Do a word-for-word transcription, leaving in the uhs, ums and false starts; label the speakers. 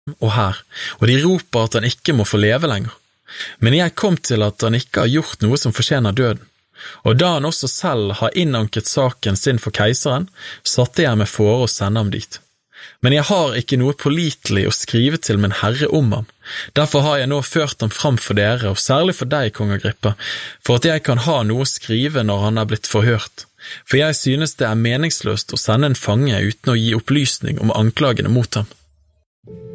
Speaker 1: og her, og de roper at han ikke må få leve lenger. Men jeg kom til at han ikke har gjort noe som fortjener døden. Og da han også selv har innanket saken sin for keiseren, satte jeg meg for å sende ham dit. Men jeg har ikke noe pålitelig å skrive til min herre om ham. Derfor har jeg nå ført ham fram for dere, og særlig for deg, kong Agrippa, for at jeg kan ha noe å skrive når han er blitt forhørt. For jeg synes det er meningsløst å sende en fange uten å gi opplysning om anklagene mot ham.